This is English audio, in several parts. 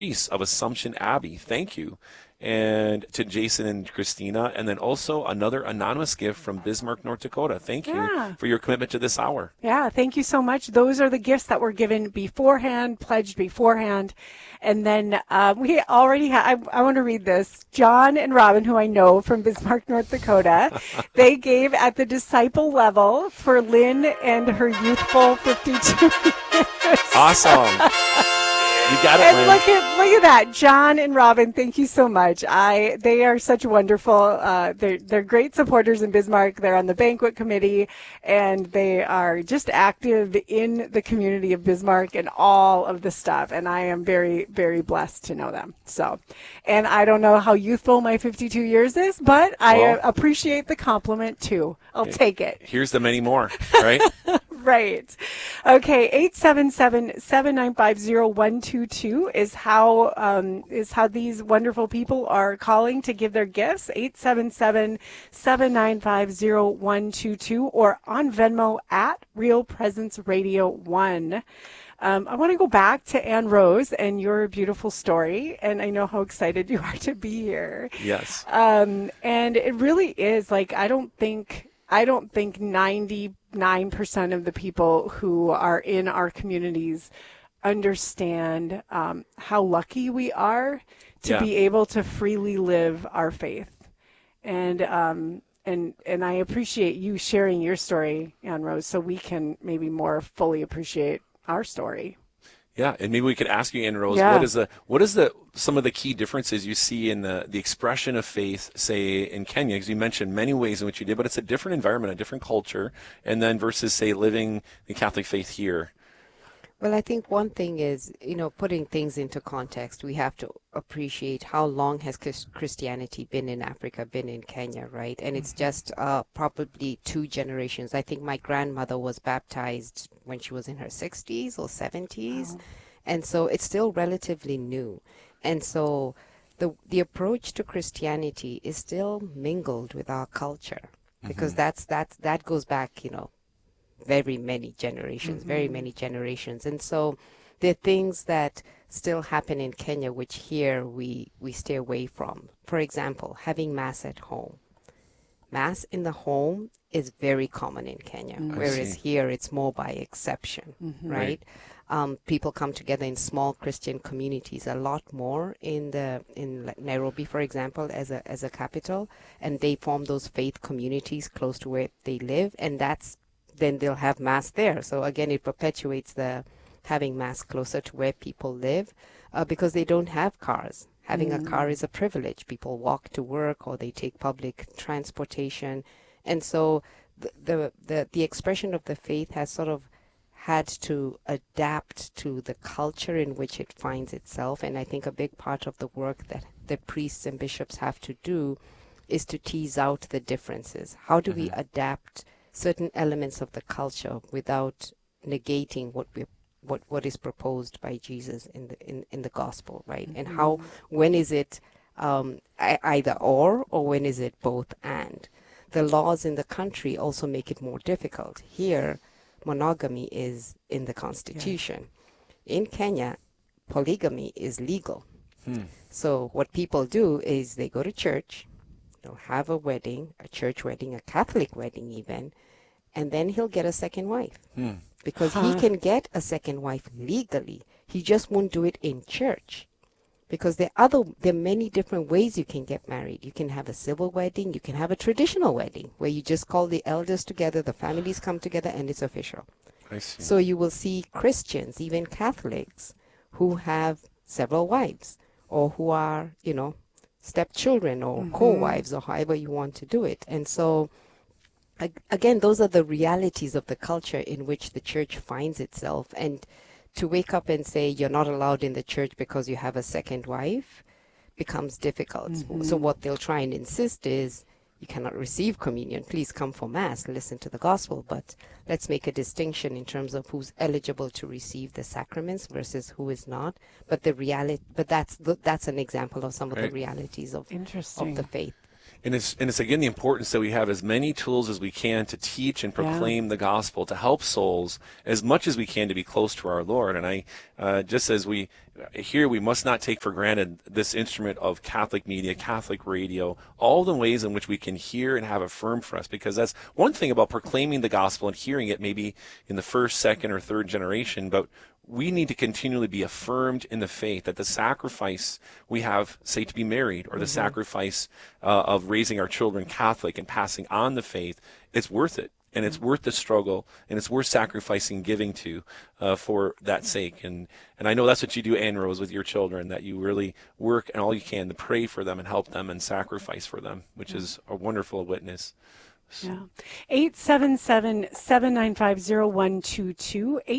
Reese of Assumption Abbey. Thank you. And to Jason and Christina. And then also another anonymous gift from Bismarck, North Dakota. Thank you Yeah. for your commitment to this hour. Yeah, thank you so much. Those are the gifts that were given beforehand, pledged beforehand. And then we already have, I want to read this. John and Robin, who I know from Bismarck, North Dakota, they gave at the disciple level for Lynn and her youthful 52 years. Awesome. You got it, And Lynn. look at that, John and Robin. Thank you so much. They are such wonderful. They're great supporters in Bismarck. They're on the banquet committee, and they are just active in the community of Bismarck and all of the stuff. And I am very, very blessed to know them. So, and I don't know how youthful my 52 years is, but I Well, appreciate the compliment too. I'll take it. here's the many more, right? Right. Okay. 877-795-0122 is how these wonderful people are calling to give their gifts. 877-795-0122 or on Venmo at Real Presence Radio 1. I want to go back to Ann Rose and your beautiful story, and I know how excited you are to be here. Yes. And it really is like I don't think 99% of the people who are in our communities understand how lucky we are to Yeah. be able to freely live our faith. And I appreciate you sharing your story, Ann Rose, so we can maybe more fully appreciate our story. Yeah, and maybe we could ask you, Ann Rose, Yeah. what is the some of the key differences you see in the expression of faith, say in Kenya, because you mentioned many ways in which you did, but it's a different environment, a different culture, and then versus say living the Catholic faith here. Well, I think one thing is, putting things into context, we have to appreciate how long has Christianity been in Africa, been in Kenya, right? And it's just probably 2 generations. I think my grandmother was baptized when she was in her 60s or 70s. Wow. And so it's still relatively new. And so the approach to Christianity is still mingled with our culture because that goes back, very many generations, very many generations. And so there are things that still happen in Kenya, which here we stay away from. For example, having Mass at home. Mass in the home is very common in Kenya, whereas here it's more by exception, right? People come together in small Christian communities a lot more in Nairobi, for example, as a capital, and they form those faith communities close to where they live, and then they'll have Mass there. So again, it perpetuates the having Mass closer to where people live because they don't have cars. Having a car is a privilege. People walk to work or they take public transportation. And so the expression of the faith has sort of had to adapt to the culture in which it finds itself. And I think a big part of the work that the priests and bishops have to do is to tease out the differences. How do we adapt certain elements of the culture without negating what is proposed by Jesus in the gospel, right? And when is it either or when is it both and? The laws in the country also make it more difficult. Here, monogamy is in the constitution. In Kenya, polygamy is legal. So what people do is they go to church, they'll have a wedding, a church wedding, a Catholic wedding even, and then he'll get a second wife. Because he can get a second wife legally. He just won't do it in church. Because there are many different ways you can get married. You can have a civil wedding, you can have a traditional wedding, where you just call the elders together, the families come together, and it's official. I see. So you will see Christians, even Catholics, who have several wives, or who are, stepchildren or co-wives, or however you want to do it. And so, again, those are the realities of the culture in which the church finds itself. And to wake up and say you're not allowed in the church because you have a second wife becomes difficult. So what they'll try and insist is, you cannot receive communion. Please come for Mass, listen to the gospel, but let's make a distinction in terms of who's eligible to receive the sacraments versus who is not. But that's an example of some of the realities of Interesting. the faith. And it's again the importance that we have as many tools as we can to teach and proclaim the gospel, to help souls as much as we can to be close to our Lord. And just as we must not take for granted this instrument of Catholic media, Catholic radio, all the ways in which we can hear and have affirmed for us, because that's one thing about proclaiming the gospel and hearing it maybe in the first, second, or third generation, but we need to continually be affirmed in the faith that the sacrifice we have, say, to be married, or the sacrifice of raising our children Catholic and passing on the faith, it's worth it. And it's worth the struggle, and it's worth sacrificing, giving to for that sake. And I know that's what you do, Ann Rose, with your children, that you really work and all you can to pray for them and help them and sacrifice for them, which is a wonderful witness. Yeah. 877-795-0122,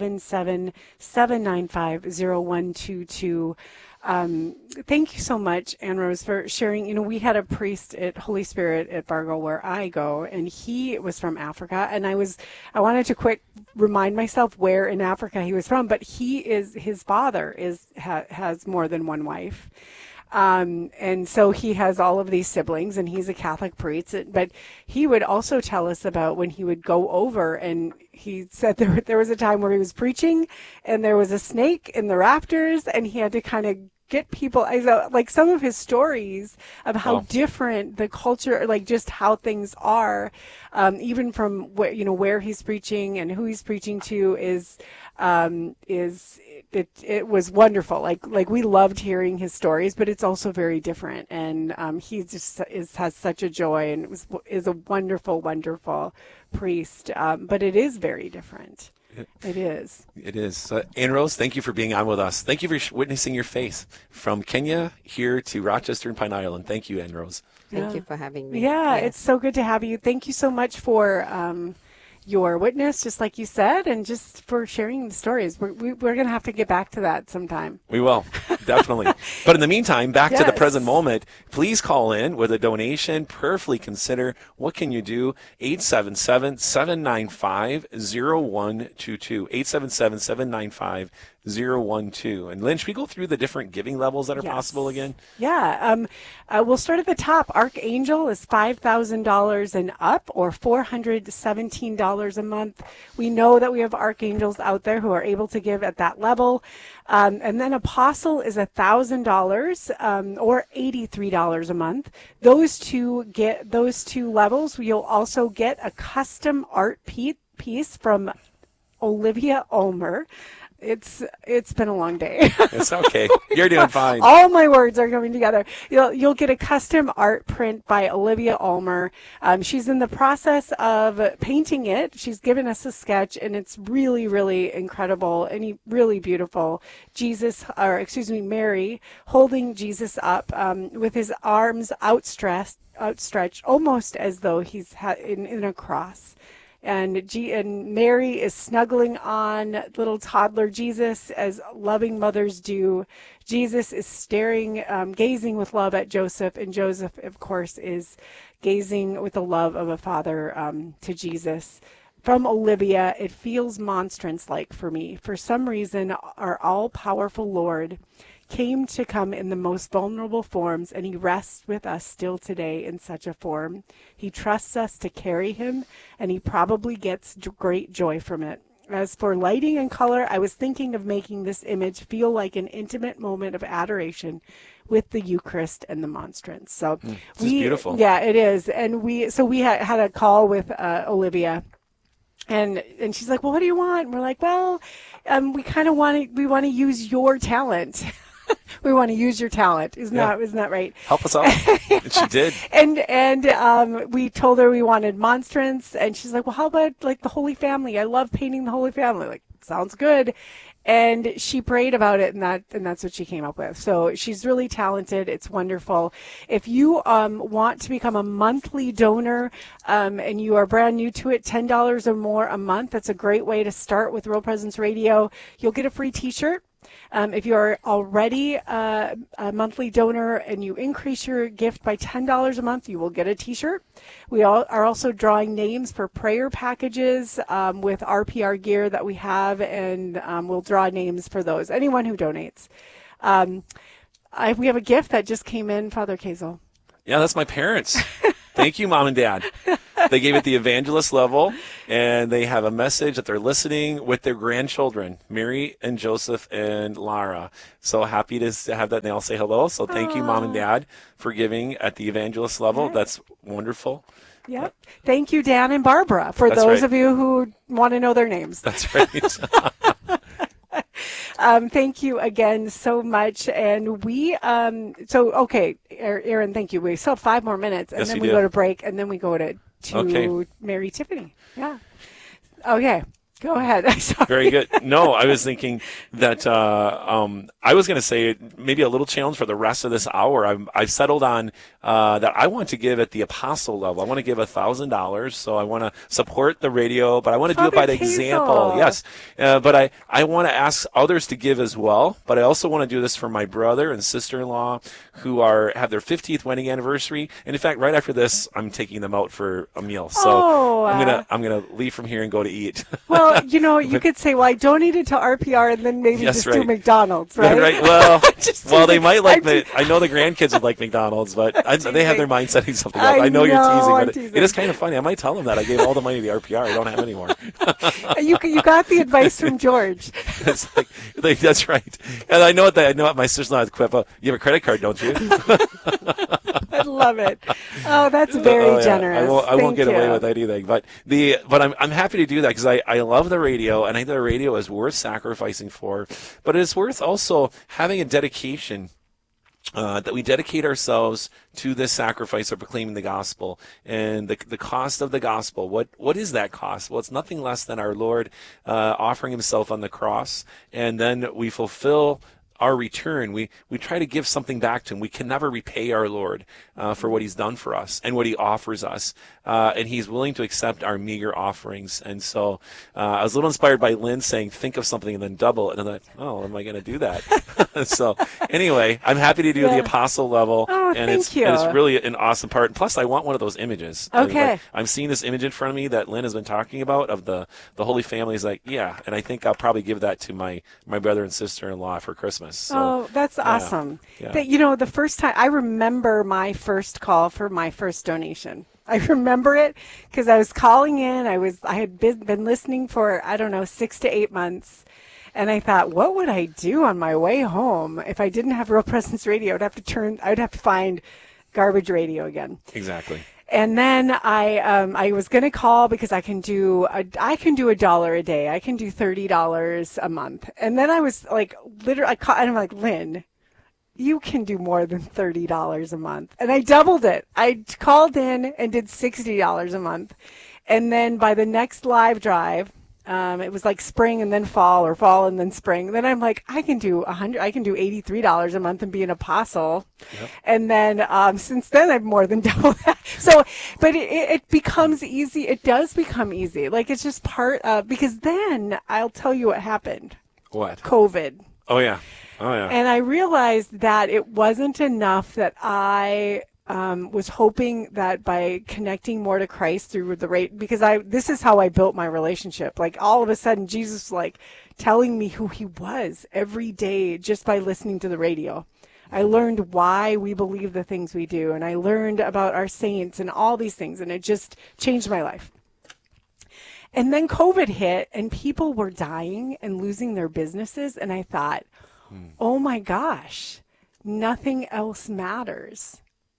877-795-0122. Thank you so much, Ann Rose, for sharing. You know, we had a priest at Holy Spirit at Fargo where I go, and he was from Africa, and I wanted to remind myself where in Africa he was from, but his father has more than one wife. And so he has all of these siblings, and he's a Catholic priest, but he would also tell us about when he would go over, and he said there was a time where he was preaching and there was a snake in the rafters, and he had to kind of get people, like some of his stories of how different the culture, like just how things are, even from where he's preaching and who he's preaching to it was wonderful. Like we loved hearing his stories, but it's also very different. And he just has such a joy, and is a wonderful, wonderful priest. But it is very different. It is. It is. Ann Rose, thank you for being on with us. Thank you for witnessing your faith from Kenya here to Rochester and Pine Island. Thank you, Ann Rose. Thank you for having me. Yeah, yes. It's so good to have you. Thank you so much for your witness, just like you said, and just for sharing the stories. We're going to have to get back to that sometime. We will, definitely. But in the meantime, back to the present moment, please call in with a donation. Prayerfully consider, what can you do? 877-795-0122. 877-795-0112. And Lynn, should we go through the different giving levels that are possible again? Yeah. We'll start at the top. Archangel is $5,000 and up, or $417 a month. We know that we have archangels out there who are able to give at that level. And then Apostle is $1,000 or $83 a month. Those two levels, you'll also get a custom art piece from Olivia Ulmer. It's been a long day. It's okay. You're doing fine. All my words are coming together. You'll get a custom art print by Olivia Ulmer. She's in the process of painting it. She's given us a sketch, and it's really, really incredible and really beautiful. Mary holding Jesus up with his arms outstretched, almost as though he's in a cross. And Mary is snuggling on little toddler Jesus, as loving mothers do. Jesus is gazing with love at Joseph, and Joseph, of course, is gazing with the love of a father to Jesus. From Olivia, it feels monstrance-like for me. For some reason, our all-powerful Lord came to come in the most vulnerable forms, and he rests with us still today in such a form. He trusts us to carry him, and he probably gets great joy from it. As for lighting and color, I was thinking of making this image feel like an intimate moment of adoration with the Eucharist and the monstrance. So this is beautiful. Yeah, it is. And we had a call with Olivia. And she's like, well, what do you want? And we're like, well, we want to use your talent. We want to use your talent. Isn't that right? Help us out. And she did. And we told her we wanted monstrance, and she's like, well, how about like the Holy Family? I love painting the Holy Family. Like, sounds good. And she prayed about it, and that's what she came up with. So she's really talented. It's wonderful. If you want to become a monthly donor and you are brand new to it, $10 or more a month, that's a great way to start with Real Presence Radio. You'll get a free T-shirt. If you're already a monthly donor and you increase your gift by $10 a month, you will get a T-shirt. We are also drawing names for prayer packages with RPR gear that we have, and we'll draw names for those. Anyone who donates. We have a gift that just came in, Father Kazel. Yeah, that's my parents. Thank you, Mom and Dad. They gave it the evangelist level, and they have a message that they're listening with their grandchildren, Mary and Joseph and Lara. So happy to have that, and they all say hello. So thank you, Mom and Dad, for giving at the evangelist level. Yeah. That's wonderful. Yep. Thank you, Dan and Barbara, for That's those right. of you who want to know their names. That's right. Thank you again so much. And we, okay, Aaron, thank you. We still have 5 more minutes, and Yes, then we we do. go to break, and then we go to Okay. Mary Tiffany. Yeah. Okay. Go ahead. Sorry. Very good. No, I was thinking that I was going to say maybe a little challenge for the rest of this hour. I've settled on that I want to give at the apostle level. I want to give $1,000. So I want to support the radio, but I want to do it by Father example. Hazel. Yes. But I want to ask others to give as well. But I also want to do this for my brother and sister-in-law who have their 50th wedding anniversary. And in fact, right after this, I'm taking them out for a meal. So I'm gonna leave from here and go to eat. Well, you could say, well, I donated to RPR and then maybe Yes, just do right. McDonald's, right? Right. Well, Just they teasing. might like I'm I know the grandkids would like McDonald's, but they have their mind setting something up. I I know you're know, teasing, I'm but teasing. it is kind of funny. I might tell them that I gave all the money to the RPR. I don't have any more. You got the advice from George. It's that's right. And I know what my sister-in-law has quip. You have a credit card, don't you? I love it. Oh, that's very Oh, yeah. generous. I won't Thank get away you. with anything. But I'm happy to do that because I love the radio, and I think the radio is worth sacrificing for. But it's worth also having a dedication. That we dedicate ourselves to this sacrifice of proclaiming the gospel and the cost of the gospel. What is that cost? Well, it's nothing less than our Lord offering himself on the cross, and then we fulfill our return. We try to give something back to him. We can never repay our Lord for what he's done for us and what he offers us. And he's willing to accept our meager offerings. And so I was a little inspired by Lynn saying, think of something and then double it. And I'm like, oh, am I going to do that? So anyway, I'm happy to do the apostle level. Oh, and thank you. it's really an awesome part. And plus, I want one of those images. Okay. I'm seeing this image in front of me that Lynn has been talking about of the Holy Family. Is like, yeah. And I think I'll probably give that to my brother and sister-in-law for Christmas. So, that's awesome. Yeah. The first time I remember my first call for my first donation. I remember it because I was calling in. I had been listening for 6 to 8 months, and I thought, what would I do on my way home if I didn't have Real Presence Radio? I'd have to find garbage radio again. Exactly. And then I was going to call because I can do $1 a day. I can do $30 a month. And then I was like, literally, and I'm like, Lynn, you can do more than $30 a month. And I doubled it. I called in and did $60 a month. And then by the next live drive, it was like spring and then fall, or fall and then spring. Then I'm like, I can do $83 a month and be an apostle. Yep. And then since then, I've more than doubled that. So, but it becomes easy. It does become easy. Like, it's just because then I'll tell you what happened. What? COVID. Oh, yeah. Oh, yeah. And I realized that it wasn't enough that I was hoping that by connecting more to Christ through the rate, because this is how I built my relationship. Like, all of a sudden, Jesus was like telling me who he was every day just by listening to the radio. I learned why we believe the things we do, and I learned about our saints and all these things, and it just changed my life. And then COVID hit, and people were dying and losing their businesses, and I thought, oh my gosh, nothing else matters.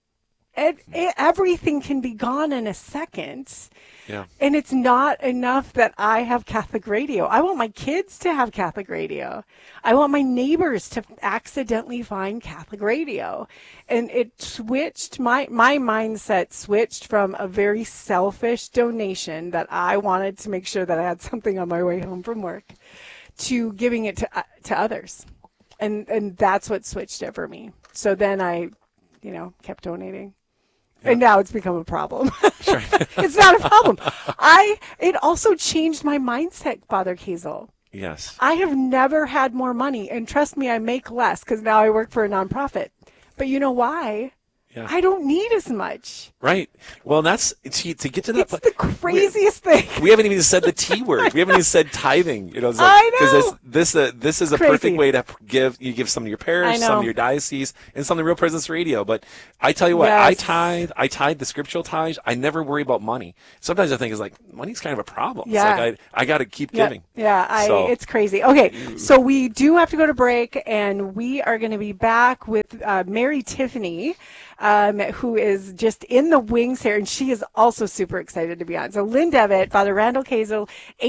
Everything can be gone in a second. Yeah. And it's not enough that I have Catholic radio. I want my kids to have Catholic radio. I want my neighbors to accidentally find Catholic radio. And it switched, my mindset switched from a very selfish donation that I wanted to make sure that I had something on my way home from work, to giving it to others. And that's what switched it for me. So then I, kept donating. Yeah. And now it's become a problem. Sure. It's not a problem. It also changed my mindset, Father Hazel. Yes. I have never had more money. And trust me, I make less because now I work for a nonprofit. But you know why? Yeah. I don't need as much. Right. Well, that's to get to that. It's the craziest thing. We haven't even said the T word. We haven't even said tithing. You know, it's I know. Because this is a Crazy. perfect way to give. You give some to your parish, I know. some to your diocese, and some to Real Presence Radio. But I tell you what, Yes. I tithe the scriptural tithe. I never worry about money. Sometimes I think it's like money's kind of a problem. Yeah. It's like I got to keep giving. Yeah, So- it's crazy. Okay, so we do have to go to break, and we are going to be back with Mary Tiffany, who is just in the wings here, and she is also super excited to be on. So Lynn Devitt, Father Randall Kazel,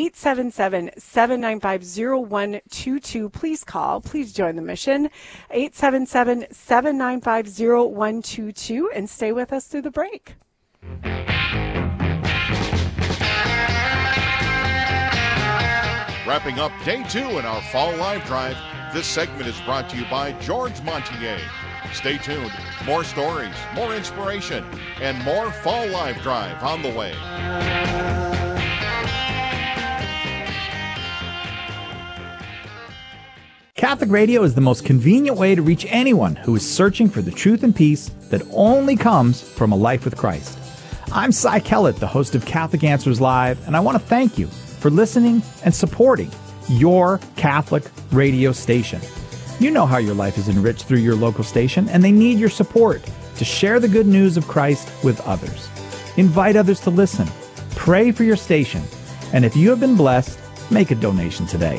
877-795-0122. Please call. Please join the mission. 877-795-0122, and stay with us through the break. Wrapping up day 2 in our Fall Live Drive, this segment is brought to you by George Montier. Stay tuned. More stories, more inspiration, and more Fall Live Drive on the way. Catholic Radio is the most convenient way to reach anyone who is searching for the truth and peace that only comes from a life with Christ. I'm Cy Kellett, the host of Catholic Answers Live, and I want to thank you for listening and supporting your Catholic radio station. You know how your life is enriched through your local station, and they need your support to share the good news of Christ with others. Invite others to listen. Pray for your station. And if you have been blessed, make a donation today.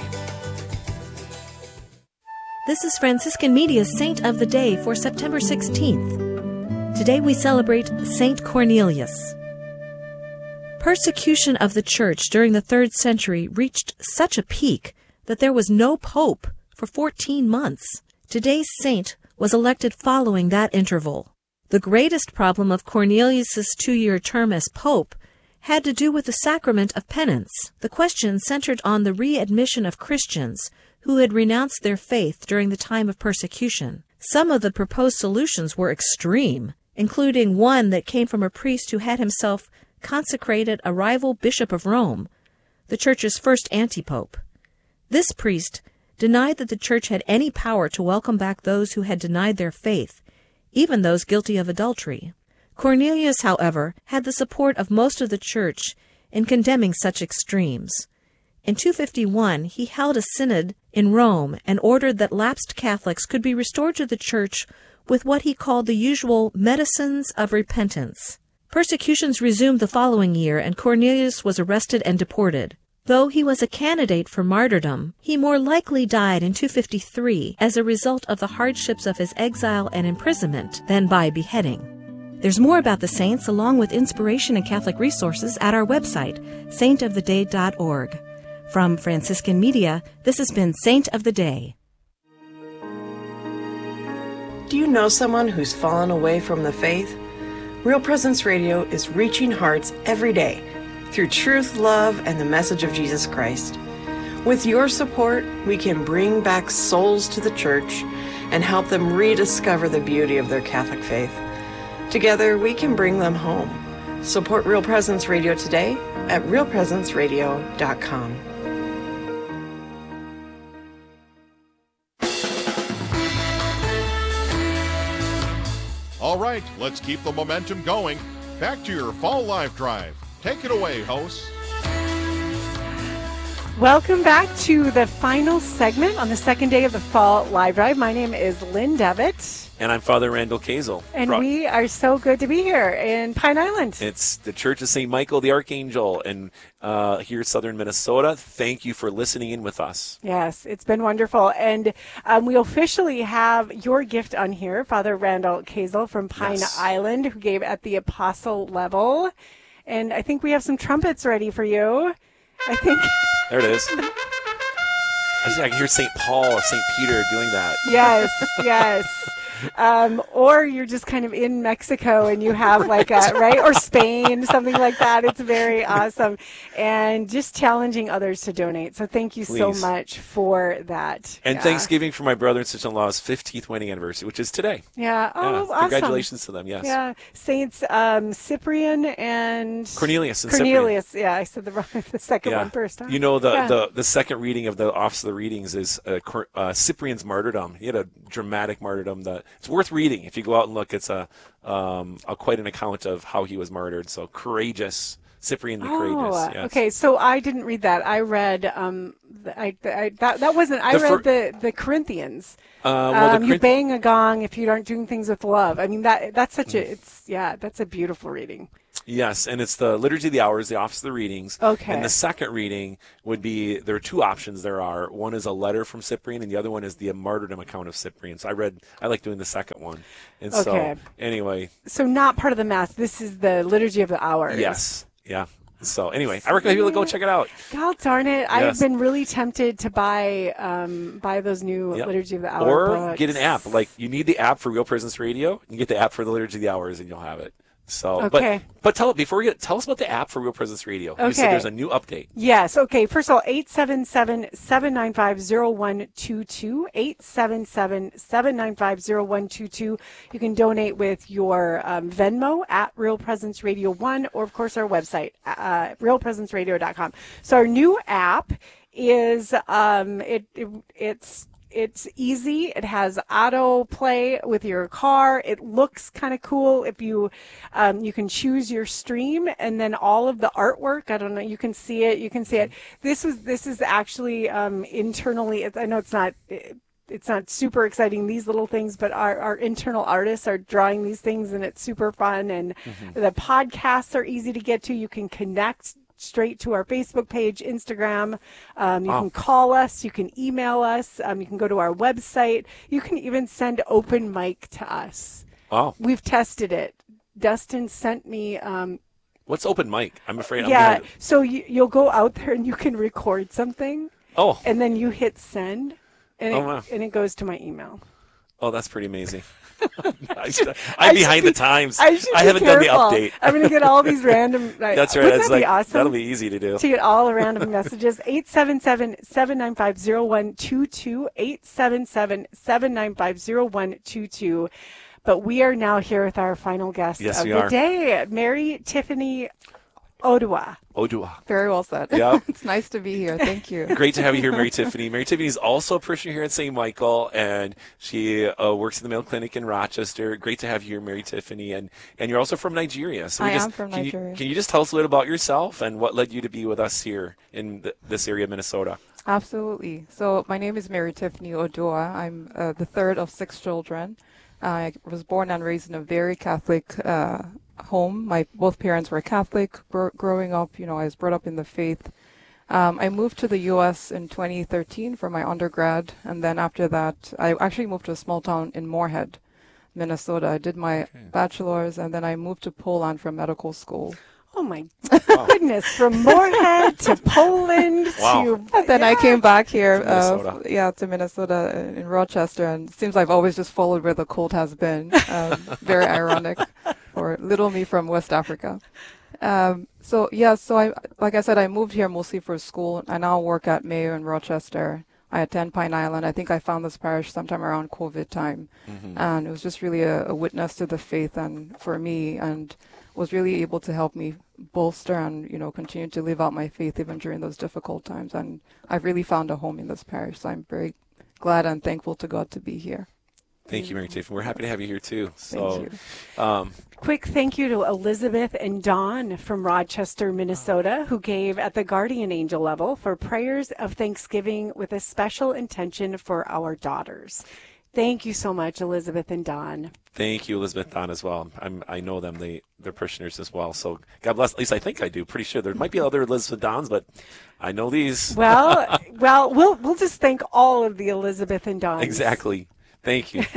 This is Franciscan Media's Saint of the Day for September 16th. Today we celebrate Saint Cornelius. Persecution of the Church during the 3rd century reached such a peak that there was no pope for 14 months. Today's saint was elected following that interval. The greatest problem of Cornelius's 2-year term as pope had to do with the sacrament of penance. The question centered on the readmission of Christians who had renounced their faith during the time of persecution. Some of the proposed solutions were extreme, including one that came from a priest who had himself consecrated a rival bishop of Rome, the Church's first antipope. This priest denied that the Church had any power to welcome back those who had denied their faith, even those guilty of adultery. Cornelius, however, had the support of most of the Church in condemning such extremes. In 251, he held a synod in Rome and ordered that lapsed Catholics could be restored to the Church with what he called the usual medicines of repentance. Persecutions resumed the following year, and Cornelius was arrested and deported. Though he was a candidate for martyrdom, he more likely died in 253 as a result of the hardships of his exile and imprisonment than by beheading. There's more about the saints along with inspiration and Catholic resources at our website, saintoftheday.org. From Franciscan Media, this has been Saint of the Day. Do you know someone who's fallen away from the faith? Real Presence Radio is reaching hearts every day through truth, love, and the message of Jesus Christ. With your support, we can bring back souls to the Church and help them rediscover the beauty of their Catholic faith. Together, we can bring them home. Support Real Presence Radio today at realpresenceradio.com. All right, let's keep the momentum going. Back to your Fall Live Drive. Take it away, hosts. Welcome back to the final segment on the second day of the Fall Live Drive. My name is Lynn Devitt. And I'm Father Randall Kazel. And we are so good to be here in Pine Island. It's the Church of St. Michael the Archangel, and here in southern Minnesota. Thank you for listening in with us. Yes, it's been wonderful. And we officially have your gift on here, Father Randall Kazel from Pine Island, who gave at the apostle level. And I think we have some trumpets ready for you. I think. There it is. I can hear St. Paul or St. Peter doing that. Yes, yes. Or you're just kind of in Mexico and you have like a, right? Or Spain, something like that. It's very awesome. And just challenging others to donate. So thank you so much for that. And Thanksgiving for my brother and sister-in-law's 15th wedding anniversary, which is today. Yeah. Oh, awesome. Congratulations to them, yes. Yeah. Saints Cyprian and Cornelius. Yeah, I said the second one first. Huh? You know, the second reading of the Office of the Readings is Cyprian's martyrdom. He had a dramatic martyrdom that it's worth reading if you go out and look. It's quite an account of how he was martyred. So courageous. Cyprian the Courageous. Yes. Okay. So I didn't read that. I read that wasn't. I read the Corinthians. You bang a gong if you aren't doing things with love. I mean that's such a that's a beautiful reading. Yes, and it's the Liturgy of the Hours, the Office of the Readings. Okay. And the second reading would be, there are two options there are. One is a letter from Cyprian, and the other one is the martyrdom account of Cyprian. So I like doing the second one. And so, anyway. So not part of the Mass. This is the Liturgy of the Hours. Yes. Yeah. So anyway, I recommend people go check it out. God darn it. Yes. I've been really tempted to buy those new Liturgy of the Hours Or books. get an app. Like, you need the app for Real Presence Radio. You can get the app for the Liturgy of the Hours, and you'll have it. So, okay. But tell us about the app for Real Presence Radio. Okay. You said there's a new update. Yes. Okay. First of all, 877-795-0122, 877-795-0122. You can donate with your Venmo at Real Presence Radio 1, or of course our website, realpresenceradio.com. So our new app is it's easy. It has auto play with your car. It looks kind of cool. If you can choose your stream, and then all of the artwork. I don't know. You can see it. This is actually internally. I know it's not super exciting, these little things, but our internal artists are drawing these things, and it's super fun. And the podcasts are easy to get to. You can connect straight to our Facebook page, Instagram. You can call us. You can email us. You can go to our website. You can even send open mic to us. Oh. We've tested it. Dustin sent me... What's open mic? I'm afraid Yeah, so you'll go out there and you can record something. Oh. And then you hit send, and wow. and it goes to my email. Oh, that's pretty amazing. I'm behind the times. I haven't done the update. I'm going to get all these random... That's right. Wouldn't That's that be awesome? That'll be easy to do. To get all random messages. 877-795-0122, 877-795-0122. But we are now here with our final guest of the day, Mary Tiffany Oduah. Very well said. Yeah. It's nice to be here. Thank you. Great to have you here, Mary Tiffany. Mary Tiffany is also a parishioner here at St. Michael, and she works at the Mayo Clinic in Rochester. Great to have you here, Mary Tiffany. And you're also from Nigeria. So I am from Nigeria. Can you just tell us a little about yourself and what led you to be with us here in this area of Minnesota? Absolutely. So my name is Mary Tiffany Oduah. I'm the third of 6 children. I was born and raised in a very Catholic home. Both parents were Catholic. Growing up, I was brought up in the faith. I moved to the U.S. in 2013 for my undergrad, and then after that, I actually moved to a small town in Moorhead, Minnesota. I did my bachelor's, and then I moved to Poland for medical school. Oh my goodness! From Moorhead to Poland to... And then I came back here, to Minnesota in Rochester, and it seems I've always just followed where the cold has been. Very ironic for little me from West Africa. So I, like I said, I moved here mostly for school. I now work at Mayo in Rochester. I attend Pine Island. I think I found this parish sometime around COVID time, and it was just really a witness to the faith and for me, and was really able to help me bolster and continue to live out my faith even during those difficult times. And I've really found a home in this parish, so I'm very glad and thankful to God to be here. Thank you, Mary Tiffany. We're happy to have you here too. Thank you. Quick thank you to Elizabeth and Dawn from Rochester, Minnesota, who gave at the guardian angel level for prayers of thanksgiving with a special intention for our daughters. Thank you so much, Elizabeth and Dawn. Thank you, Elizabeth, Dawn, as well. I know them. They're parishioners as well. So God bless. At least I think I do. Pretty sure there might be other Elizabeth Dawns, but I know these. Well, we'll just thank all of the Elizabeth and Dawns. Exactly. Thank you.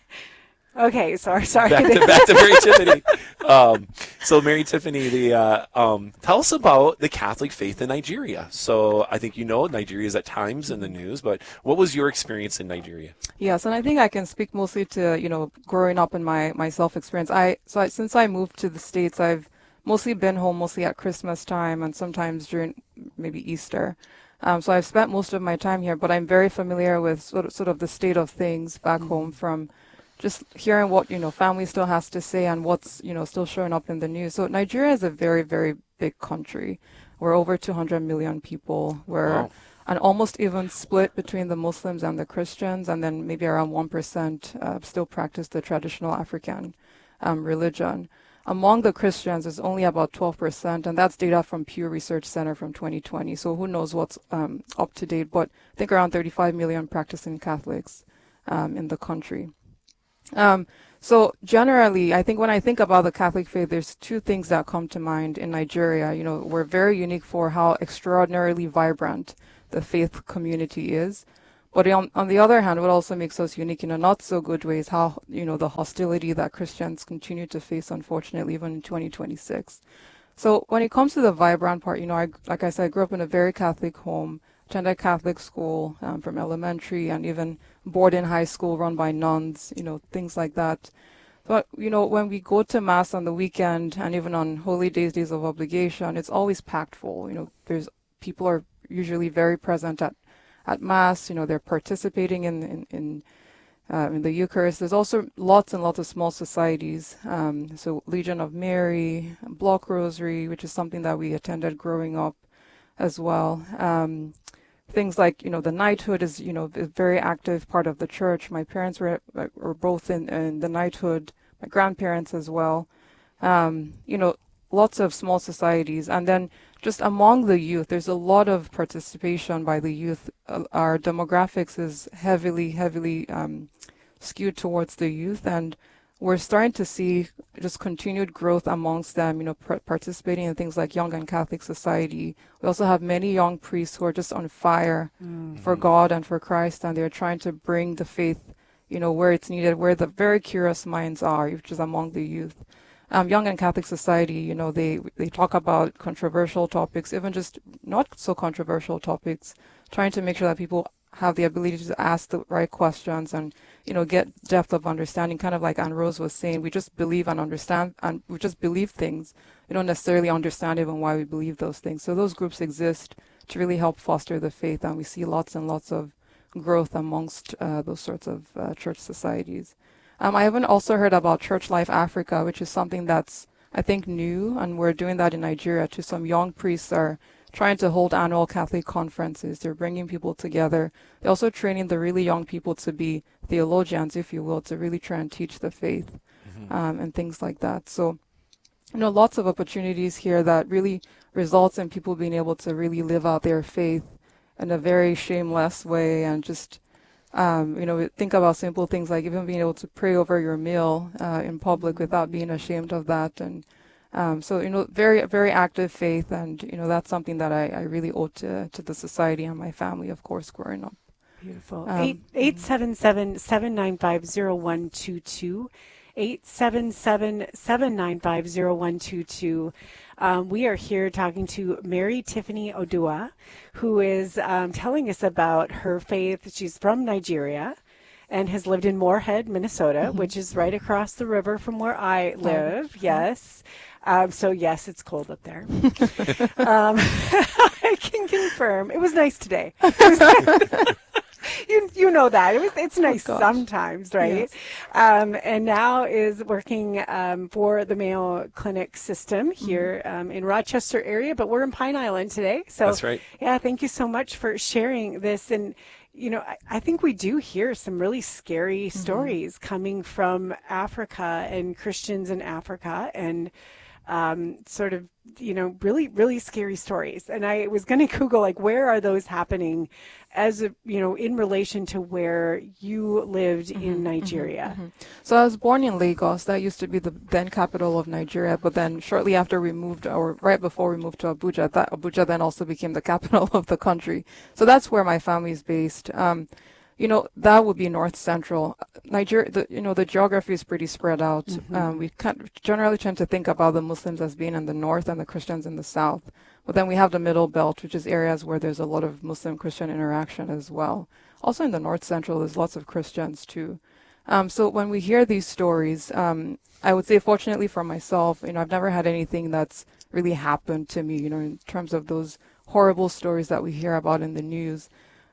Okay, sorry. Back to Mary Tiffany. So Mary Tiffany, tell us about the Catholic faith in Nigeria. So I think Nigeria is at times in the news, but what was your experience in Nigeria? Yes, and I think I can speak mostly to growing up in my self experience. Since I moved to the States, I've mostly been home mostly at Christmas time and sometimes during maybe Easter. So I've spent most of my time here, but I'm very familiar with sort of the state of things back home from just hearing what, family still has to say and what's, still showing up in the news. So Nigeria is a very, very big country. We're over 200 million people. We're and almost even split between the Muslims and the Christians, and then maybe around 1% still practice the traditional African religion. Among the Christians, it's only about 12%, and that's data from Pew Research Center from 2020. So who knows what's up to date, but I think around 35 million practicing Catholics in the country. So generally, I think when I think about the Catholic faith, there's two things that come to mind in Nigeria. You know, we're very unique for how extraordinarily vibrant the faith community is. But on the other hand, what also makes us unique in a not so good way is how, you know, the hostility that Christians continue to face, unfortunately, even in 2026. So when it comes to the vibrant part, you know, like I said, I grew up in a very Catholic home, attended Catholic school from elementary and even boarding high school run by nuns, you know, things like that. But, you know, when we go to Mass on the weekend and even on holy days, days of obligation, it's always packed full. You know, people are usually very present at Mass. You know, they're participating in the Eucharist. There's also lots and lots of small societies. So Legion of Mary, Block Rosary, which is something that we attended growing up as well. Things like, you know, the knighthood is, you know, a very active part of the church. My parents were both in the knighthood, my grandparents as well. You know, lots of small societies. And then just among the youth, there's a lot of participation by the youth. Our demographics is heavily skewed towards the youth, and we're starting to see just continued growth amongst them, you know, participating in things like Young and Catholic Society. We also have many young priests who are just on fire for God and for Christ, and they're trying to bring the faith, you know, where it's needed, where the very curious minds are, which is among the youth. Young and Catholic Society, you know, they talk about controversial topics, even just not so controversial topics, trying to make sure that people have the ability to ask the right questions and, you know, get depth of understanding, kind of like Anne Rose was saying. We just believe and understand, and we just believe things. We don't necessarily understand even why we believe those things. So those groups exist to really help foster the faith, and we see lots and lots of growth amongst those sorts of church societies. I haven't also heard about Church Life Africa, which is something that's, I think, new, and we're doing that in Nigeria too. Some young priests are trying to hold annual Catholic conferences. They're bringing people together. They're also training the really young people to be theologians, if you will, to really try and teach the faith and things like that. So, you know, lots of opportunities here that really results in people being able to really live out their faith in a very shameless way, and just you know, think about simple things like even being able to pray over your meal in public without being ashamed of that. And so, you know, very, very active faith. And, you know, that's something that I really owe to the society and my family, of course, growing up. Beautiful. 877-795-0122. 877-795-0122. We are here talking to Mary Tiffany Odua, who is telling us about her faith. She's from Nigeria and has lived in Moorhead, Minnesota, which is right across the river from where I live. Yes. So, yes, it's cold up there. I can confirm. It was nice today. You know that. It's nice sometimes, right? Yes. And now is working for the Mayo Clinic system here in Rochester area, but we're in Pine Island today. So that's right. Yeah, thank you so much for sharing this. And, you know, I think we do hear some really scary stories coming from Africa and Christians in Africa, and sort of, you know, really, really scary stories. And I was going to Google, like, where are those happening as, you know, in relation to where you lived in Nigeria? So I was born in Lagos. That used to be the then capital of Nigeria. But then shortly after we moved, or right before we moved to Abuja, Abuja then also became the capital of the country. So that's where my family is based. You know, that would be north central. Nigeria, the geography is pretty spread out. We generally tend to think about the Muslims as being in the north and the Christians in the south. But then we have the middle belt, which is areas where there's a lot of Muslim-Christian interaction as well. Also in the north central, there's lots of Christians too. So when we hear these stories, I would say, fortunately for myself, you know, I've never had anything that's really happened to me, you know, in terms of those horrible stories that we hear about in the news.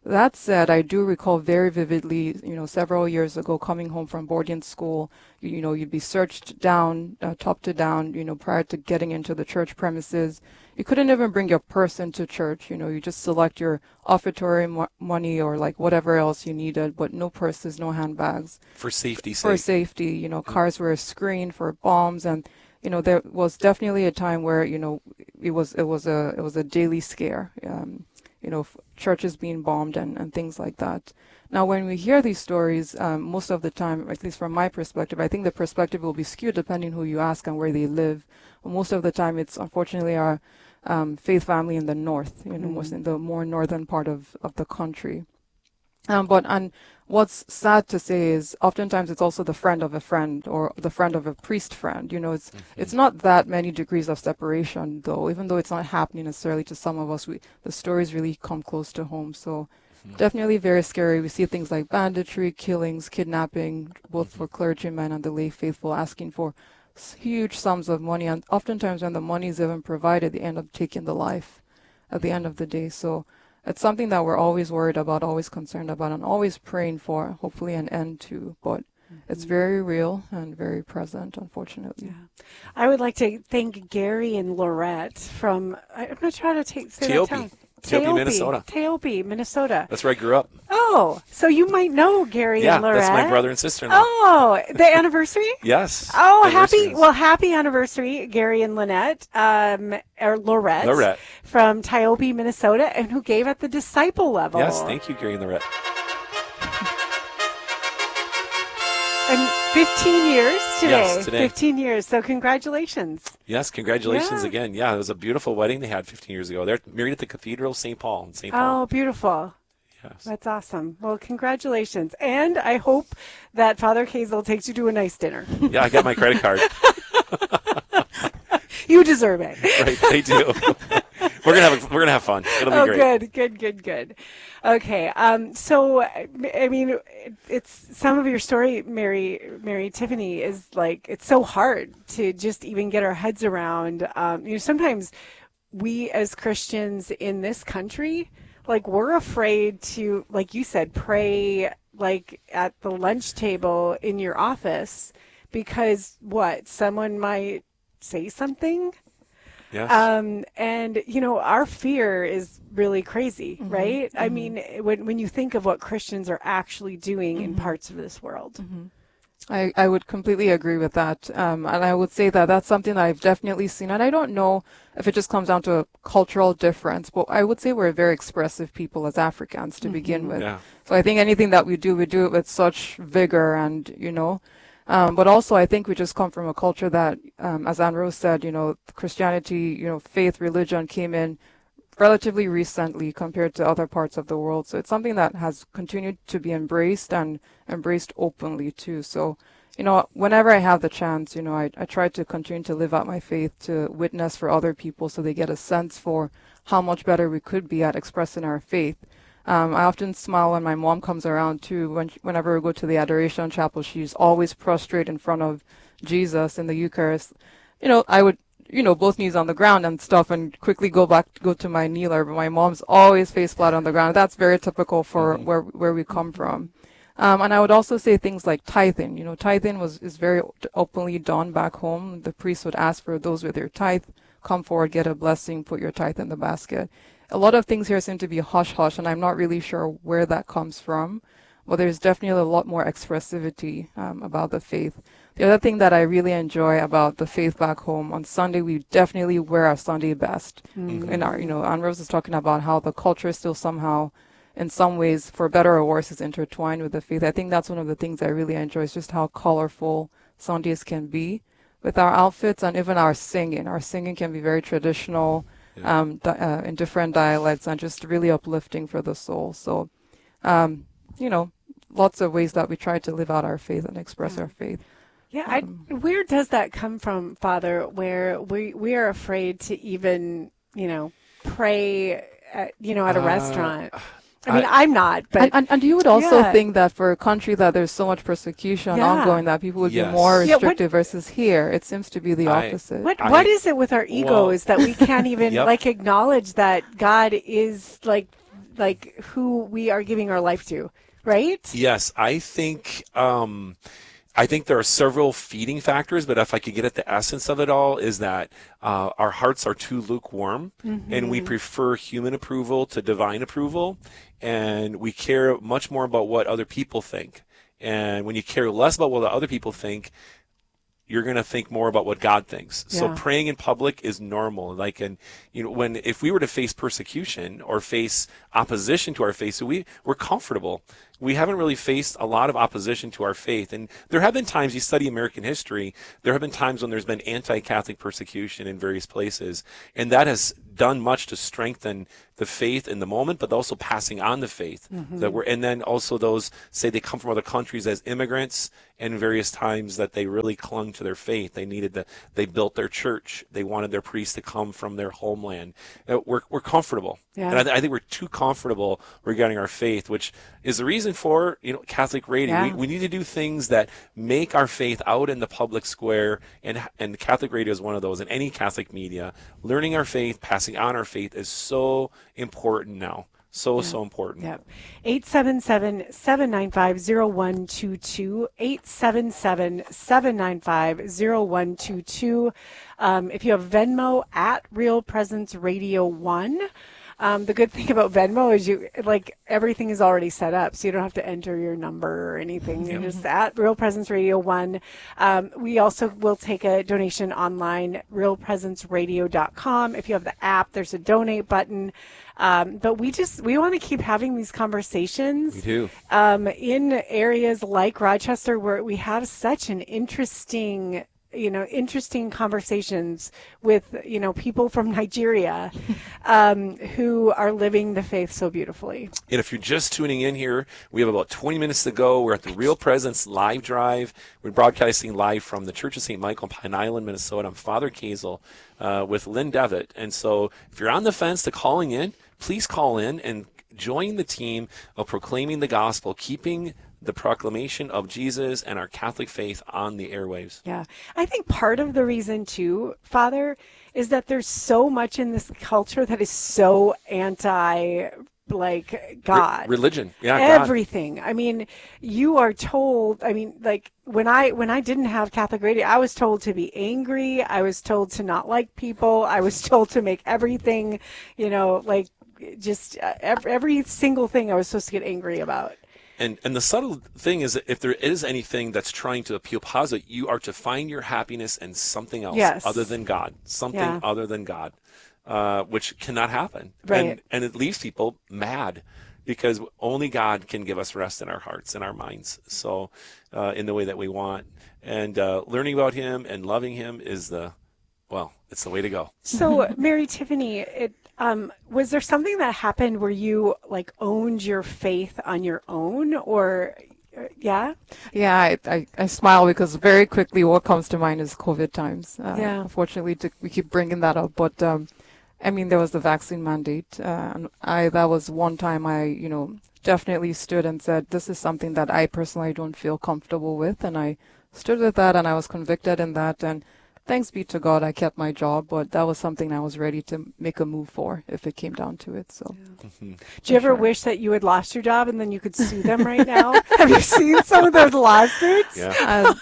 That said, I do recall very vividly, several years ago coming home from boarding school, you'd be searched down, top to down, prior to getting into the church premises. You couldn't even bring your purse into church, you just select your offertory money or like whatever else you needed, but no purses, no handbags. For safety's sake. For safety, cars were screened for bombs, and there was definitely a time where it was a daily scare. Churches being bombed and things like that. Now, when we hear these stories, most of the time, at least from my perspective, I think the perspective will be skewed depending who you ask and where they live. Most of the time, it's unfortunately our faith family in the north, most in the more northern part of the country. But what's sad to say is oftentimes it's also the friend of a friend or the friend of a priest friend. It's not that many degrees of separation, though, even though it's not happening necessarily to some of us. The stories really come close to home. So definitely very scary. We see things like banditry, killings, kidnapping, both for clergymen and the lay faithful, asking for huge sums of money. And oftentimes when the money is even provided, they end up taking the life at the end of the day. So it's something that we're always worried about, always concerned about, and always praying for, hopefully, an end to. But it's very real and very present, unfortunately. Yeah. I would like to thank Gary and Lorette from, I'm not trying to say that town. Teope, Minnesota. Teope, Minnesota. That's where I grew up. Oh, so you might know Gary and Lorette. Yeah, that's my brother and sister-in-law. Oh, the anniversary? Yes. Oh, happy anniversary, Gary and Lynette, or Lorette from Teope, Minnesota, and who gave at the disciple level. Yes, thank you, Gary and Lorette. And 15 years today. Yes, today. 15 years. So congratulations. Yes, congratulations again. Yeah, it was a beautiful wedding they had 15 years ago. They're married at the Cathedral of St. Paul in St. Paul. Oh, beautiful. Yes. That's awesome. Well, congratulations. And I hope that Father Hazel takes you to a nice dinner. Yeah, I got my credit card. You deserve it. Right, they do. We're gonna have fun. It'll be great. Good. Okay. So, I mean, it's some of your story, Mary Tiffany, is like, it's so hard to just even get our heads around. Sometimes we as Christians in this country, like, we're afraid to, like you said, pray like at the lunch table in your office because someone might say something. Yes. And our fear is really crazy, right? I mean, when you think of what Christians are actually doing in parts of this world. I would completely agree with that. And I would say that that's something that I've definitely seen. And I don't know if it just comes down to a cultural difference, but I would say we're very expressive people as Africans to begin with. Yeah. So I think anything that we do it with such vigor and, but also I think we just come from a culture that, as Anne Rose said, Christianity, faith, religion came in relatively recently compared to other parts of the world. So it's something that has continued to be embraced and embraced openly too. So, whenever I have the chance, I try to continue to live out my faith, to witness for other people so they get a sense for how much better we could be at expressing our faith. I often smile when my mom comes around too. Whenever we go to the Adoration Chapel, she's always prostrate in front of Jesus in the Eucharist. I would, both knees on the ground and stuff and quickly go to my kneeler, but my mom's always face flat on the ground. That's very typical for where we come from. And I would also say things like tithing. Tithing is very openly done back home. The priest would ask for those with their tithe, come forward, get a blessing, put your tithe in the basket. A lot of things here seem to be hush-hush, and I'm not really sure where that comes from. But there's definitely a lot more expressivity about the faith. The other thing that I really enjoy about the faith back home, on Sunday, we definitely wear our Sunday best. In our, Anne Rose is talking about how the culture is still somehow, in some ways, for better or worse, is intertwined with the faith. I think that's one of the things I really enjoy, is just how colorful Sundays can be with our outfits and even our singing. Our singing can be very traditional, in different dialects, and just really uplifting for the soul. So, lots of ways that we try to live out our faith and express our faith. Yeah, where does that come from, Father, where we are afraid to even, pray at a restaurant? I mean, I'm not, but... And you would also think that for a country that there's so much persecution ongoing, that people would be more restrictive versus here. It seems to be the opposite. What is it with our egos that we can't even, acknowledge that God is, like who we are giving our life to, right? Yes, I think there are several feeding factors, but if I could get at the essence of it all, is that our hearts are too lukewarm, and we prefer human approval to divine approval, and we care much more about what other people think. And when you care less about what other people think, you're going to think more about what God thinks. So praying in public is normal. Like, and if we were to face persecution or face opposition to our faith, so we're comfortable. We haven't really faced a lot of opposition to our faith. And there have been times, you study American history, there have been times when there's been anti-Catholic persecution in various places. And that has done much to strengthen the faith in the moment, but also passing on the faith. And then also those, say they come from other countries as immigrants, and various times that they really clung to their faith. They built their church. They wanted their priests to come from their homeland. We're comfortable. Yeah. And I think we're too comfortable regarding our faith, which is the reason for, Catholic radio. Yeah. We need to do things that make our faith out in the public square, and Catholic radio is one of those. In any Catholic media, learning our faith, passing on our faith is so important now. So important. Yep. 877-795-0122. 877-795-0122. If you have Venmo, at Real Presence Radio 1. The good thing about Venmo is everything is already set up, so you don't have to enter your number or anything. You're just at Real Presence Radio 1. We also will take a donation online, realpresenceradio.com. If you have the app, there's a donate button. But we want to keep having these conversations. We do. In areas like Rochester, where we have such an interesting conversations with, people from Nigeria who are living the faith so beautifully. And if you're just tuning in here, we have about 20 minutes to go. We're at the Real Presence live drive. We're broadcasting live from the Church of St. Michael in Pine Island, Minnesota. I'm Father Kazel with Lynn Devitt. And so if you're on the fence to calling in, please call in and join the team of proclaiming the gospel, keeping the proclamation of Jesus and our Catholic faith on the airwaves. Yeah. I think part of the reason, too, Father, is that there's so much in this culture that is so anti, God. Religion. Yeah, everything. God. I mean, you are told, when I didn't have Catholic radio, I was told to be angry. I was told to not like people. I was told to make everything, every single thing I was supposed to get angry about. And the subtle thing is that if there is anything that's trying to appeal positive, you are to find your happiness in something else other than God, other than God, which cannot happen. Right. And it leaves people mad because only God can give us rest in our hearts and our minds. So in the way that we want. And learning about him and loving him is it's the way to go. So, Mary Tiffany, was there something that happened where you owned your faith on your own, or yeah? Yeah, I smile because very quickly what comes to mind is COVID times. Unfortunately, we keep bringing that up, but there was the vaccine mandate. And that was one time I definitely stood and said, this is something that I personally don't feel comfortable with, and I stood with that, and I was convicted in that, and thanks be to God, I kept my job, but that was something I was ready to make a move for if it came down to it. So, do you ever wish that you had lost your job and then you could sue them right now? Have you seen some of those lawsuits? Yeah.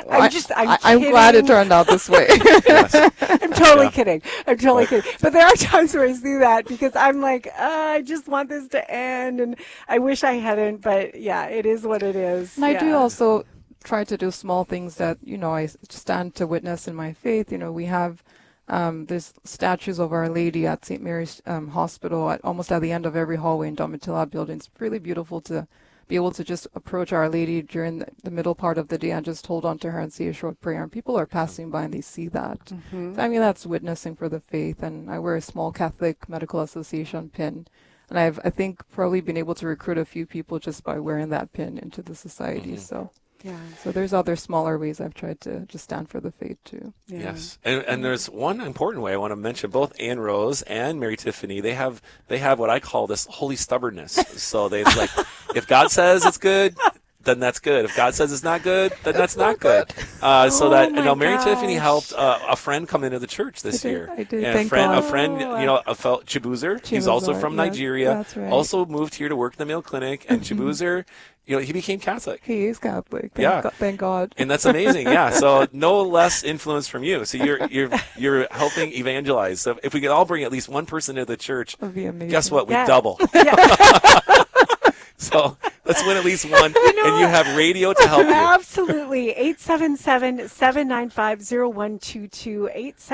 I'm glad it turned out this way. I'm totally kidding. But there are times where I see that because I'm I just want this to end, and I wish I hadn't. But yeah, it is what it is. And I do also try to do small things that, I stand to witness in my faith. We have there's statues of Our Lady at St. Mary's Hospital almost at the end of every hallway in Domitilla building. It's really beautiful to be able to just approach Our Lady during the middle part of the day and just hold on to her and say a short prayer. And people are passing by and they see that. So, that's witnessing for the faith. And I wear a small Catholic Medical Association pin. And I think probably been able to recruit a few people just by wearing that pin into the society. So there's other smaller ways I've tried to just stand for the faith too. Yeah. Yes, and there's one important way I want to mention. Both Ann Rose and Mary Tiffany, they have what I call this holy stubbornness. So they if God says it's good, then that's good. If God says it's not good, then that's not good. Mary Tiffany helped a friend come into the church this year. I did. And Thank God. a friend, Chibuzer, he's also from Nigeria, that's right. also moved here to work in the Mayo Clinic, and Chibuzer, he became Catholic. He is Catholic. Thank God. And that's amazing. Yeah. So no less influence from you. So you're helping evangelize. So if we could all bring at least one person to the church, That'd be amazing. guess what? We double. Yeah. So let's win at least one, and you have radio to help you. Absolutely. 877-795-0122,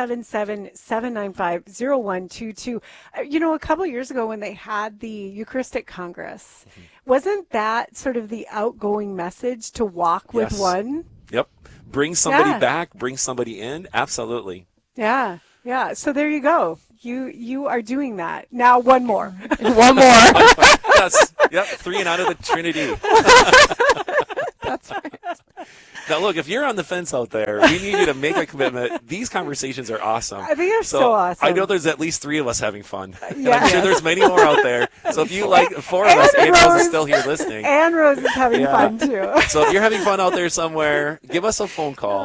877-795-0122. A couple of years ago when they had the Eucharistic Congress, wasn't that sort of the outgoing message to walk with one? Yep. Bring somebody back, bring somebody in. Absolutely. Yeah. Yeah. So there you go. You are doing that. Now one more. One more. Yes. Yep. 3 and out of the Trinity. That's right. Now, look, if you're on the fence out there, we need you to make a commitment. These conversations are awesome. I think they're so awesome. I know there's at least 3 of us having fun. Yeah. I'm sure there's many more out there. So if you like 4 of us, Ann Rose is still here listening. Ann Rose is having fun, too. So if you're having fun out there somewhere, give us a phone call,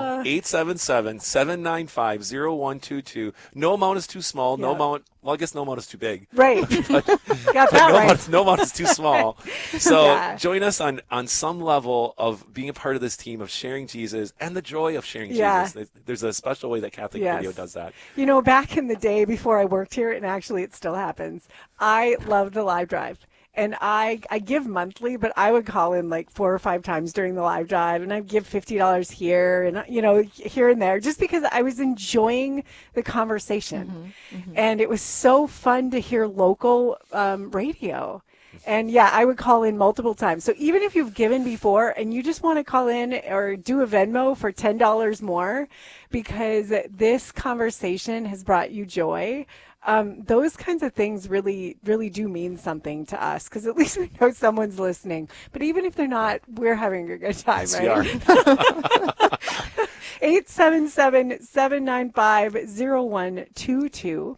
877-795-0122. No amount is too small. No amount. Well, I guess no amount is too big. Right. Got that right. No amount is too small. So join us on some level of being a part of this team, of sharing Jesus and the joy of sharing Jesus. There's a special way that Catholic Radio does that. Back in the day before I worked here, and actually it still happens, I love the live drive. And I give monthly, but I would call in like 4 or 5 times during the live drive, and I'd give $50 here and, here and there, just because I was enjoying the conversation. And it was so fun to hear local radio. And I would call in multiple times. So even if you've given before and you just want to call in or do a Venmo for $10 more because this conversation has brought you joy, those kinds of things really, really do mean something to us, because at least we know someone's listening. But even if they're not, we're having a good time, right? 877-795-0122.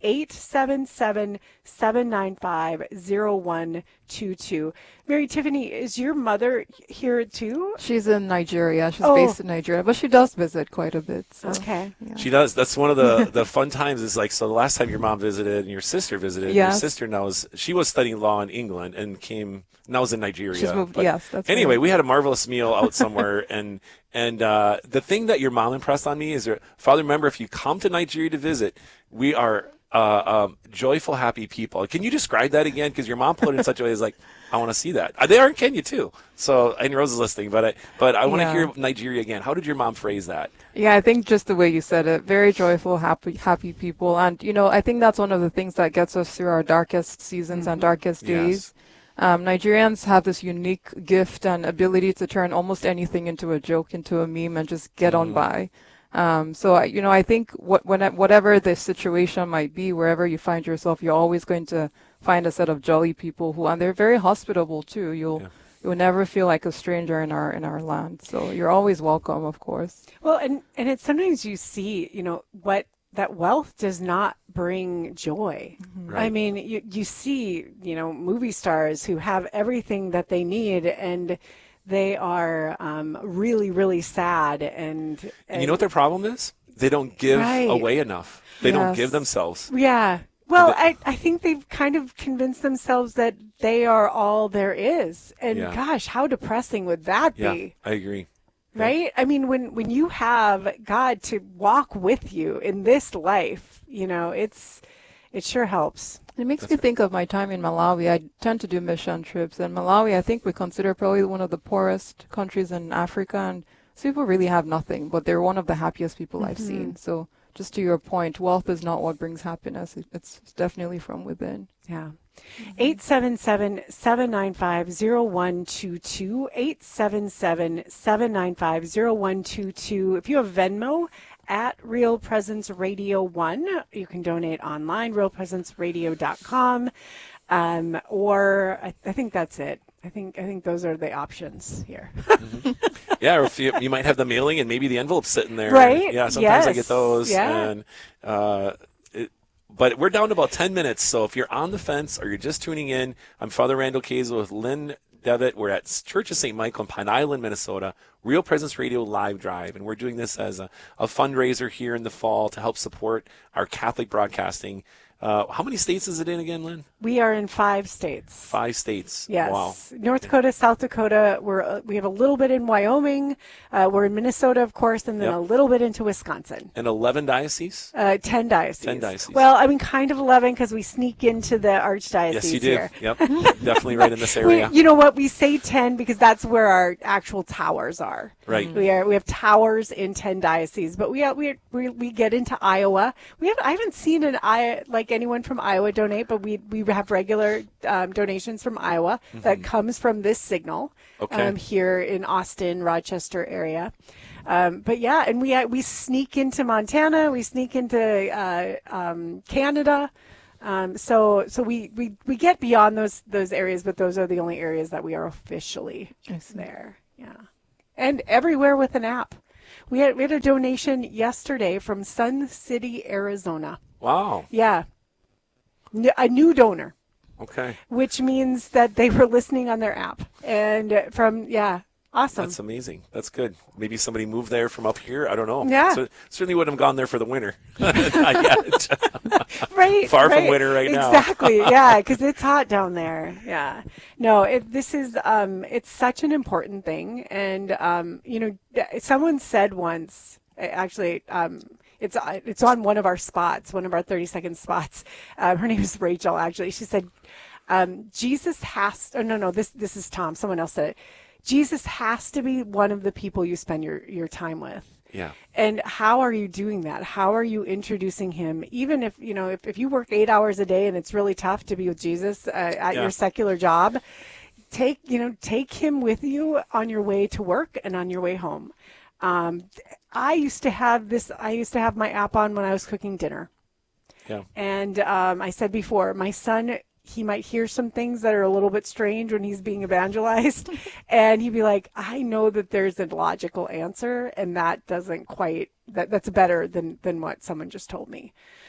877-795-0122. Mary Tiffany, is your mother here too? She's in Nigeria. She's based in Nigeria, but she does visit quite a bit. So. Okay. Yeah. She does. That's one of the fun times is so the last time your mom visited and your sister visited, your sister she was studying law in England and now is in Nigeria. She's moved, that's anyway, right. we had a marvelous meal out somewhere, and the thing that your mom impressed on me is, Father, remember, if you come to Nigeria to visit, we are joyful, happy people. Can you describe that again? Because your mom put it in such a way as I want to see that. They are in Kenya too. So, and Rose is listening, but I want to hear Nigeria again. How did your mom phrase that? Yeah, I think just the way you said it, very joyful, happy people. And, I think that's one of the things that gets us through our darkest seasons and darkest days. Nigerians have this unique gift and ability to turn almost anything into a joke, into a meme, and just get on by. So I think whatever the situation might be, wherever you find yourself, you're always going to find a set of jolly people and they're very hospitable too. You'll never feel like a stranger in our land. So you're always welcome, of course. Well, and it's sometimes you see, what that wealth does not bring joy. Right. I mean, you see, movie stars who have everything that they need, and they are really, really sad. And you know what their problem is? They don't give away enough. They don't give themselves. Yeah. Well, I think they've kind of convinced themselves that they are all there is. And gosh, how depressing would that be? Yeah, I agree. Right? I mean, when you have God to walk with you in this life, it sure helps. It makes me think of my time in Malawi. I tend to do mission trips. And Malawi, I think we consider probably one of the poorest countries in Africa. And so people really have nothing, but they're one of the happiest people I've seen. So just to your point, wealth is not what brings happiness. It's definitely from within. Yeah. 877-795-0122. 877-795-0122. If you have Venmo, at Real Presence Radio 1. You can donate online, realpresenceradio.com. Or I think that's it. I think those are the options here. Yeah, or if you might have the mailing and maybe the envelope sitting there. Right. Yeah, sometimes I get those. Yeah. And, but we're down to about 10 minutes, so if you're on the fence or you're just tuning in, I'm Father Randall Kazel with Lynn Devitt. We're at Church of St. Michael in Pine Island, Minnesota, Real Presence Radio Live Drive. And we're doing this as a fundraiser here in the fall to help support our Catholic broadcasting. How many states is it in again, Lynn? We are in 5 states. 5 states. Yes. Wow. North Dakota, South Dakota. We have a little bit in Wyoming. We're in Minnesota, of course, and then a little bit into Wisconsin. And 11 dioceses? 10 dioceses. 10 dioceses. Well, I mean, kind of 11 because we sneak into the archdiocese Yes, you do. here. Yep. Definitely right in this area. You know what? We say 10 because that's where our actual towers are. Right. We have towers in 10 dioceses, but we get into Iowa. I haven't seen anyone from Iowa donate, but we have regular donations from Iowa that comes from this signal here in Austin, Rochester area. But yeah, and we sneak into Montana, we sneak into Canada. So we get beyond those areas, but those are the only areas that we are officially there. Yeah. And everywhere with an app. We had a donation yesterday from Sun City, Arizona. Wow. Yeah. A new donor. Okay. Which means that they were listening on their app. And awesome. That's amazing. That's good. Maybe somebody moved there from up here. I don't know. Yeah. So, certainly wouldn't have gone there for the winter. Not yet. Right. Far from winter right now. Exactly. Yeah, because it's hot down there. Yeah. No, it's such an important thing. And, someone said once, actually, it's on one of our spots, one of our 30-second spots. Her name is Rachel, actually. She said, Jesus has – this is Tom. Someone else said it. Jesus has to be one of the people you spend your time with. Yeah. And how are you doing that? How are you introducing him? Even if, if you work 8 hours a day and it's really tough to be with Jesus at your secular job, take him with you on your way to work and on your way home. I used to have my app on when I was cooking dinner. Yeah. And I said before, my son, he might hear some things that are a little bit strange when he's being evangelized. And he'd be like, I know that there's a logical answer, and that doesn't quite, that's better than what someone just told me.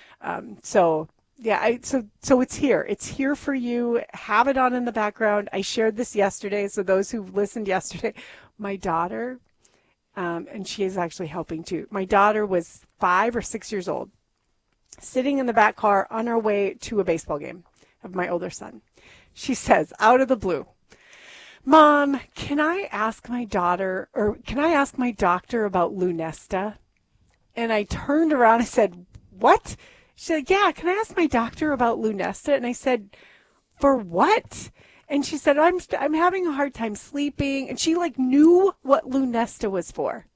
So it's here. It's here for you. Have it on in the background. I shared this yesterday. So those who listened yesterday, my daughter, and she is actually helping too. My daughter was 5 or 6 years old, sitting in the back car on her way to a baseball game of my older son. She says, out of the blue, Mom, can I ask my doctor about Lunesta? And I turned around and said, what? She said, yeah, can I ask my doctor about Lunesta? And I said, for what? And she said, I'm having a hard time sleeping. And she knew what Lunesta was for.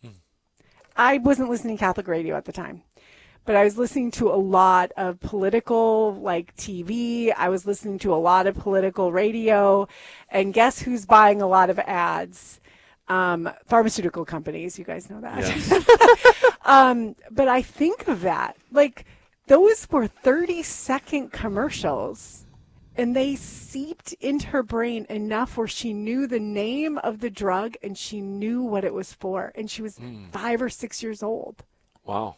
I wasn't listening to Catholic radio at the time, but I was listening to a lot of political TV. I was listening to a lot of political radio. And guess who's buying a lot of ads? Pharmaceutical companies. You guys know that. Yes. But I think of that. Those were 30-second commercials. And they seeped into her brain enough where she knew the name of the drug and she knew what it was for. And she was 5 or 6 years old. Wow.